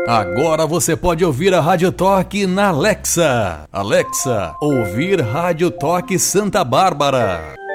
Agora você pode ouvir a Rádio Toque na Alexa. Alexa, ouvir Rádio Toque Santa Bárbara.